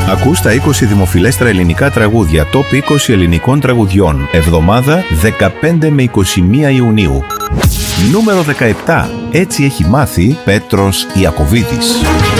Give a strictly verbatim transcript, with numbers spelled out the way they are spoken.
Ακούς τα είκοσι δημοφιλέστερα ελληνικά τραγούδια Top είκοσι ελληνικών τραγουδιών. Εβδομάδα δεκαπέντε με είκοσι μία Ιουνίου. Νούμερο δεκαεπτά. Έτσι έχει μάθει Πέτρος Ιακωβίδης.